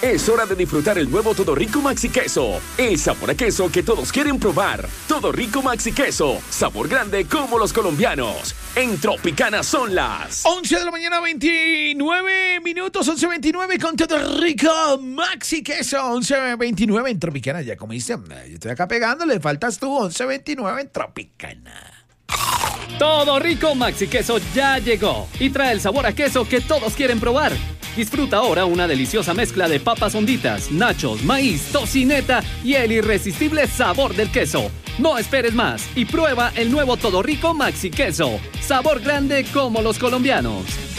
Es hora de disfrutar el nuevo Todo Rico Maxi Queso. El sabor a queso que todos quieren probar. Todo Rico Maxi Queso. Sabor grande como los colombianos. En Tropicana son las 11 de la mañana, 29 minutos, 11:29 con Todo Rico Maxi Queso, 11:29 en Tropicana. ¿Ya comiste? Yo estoy acá pegándole, faltas tú, 11:29 en Tropicana. Todo Rico Maxi Queso ya llegó y trae el sabor a queso que todos quieren probar. Disfruta ahora una deliciosa mezcla de papas honditas, nachos, maíz, tocineta y el irresistible sabor del queso. No esperes más y prueba el nuevo Todo Rico Maxi Queso. Sabor grande como los colombianos.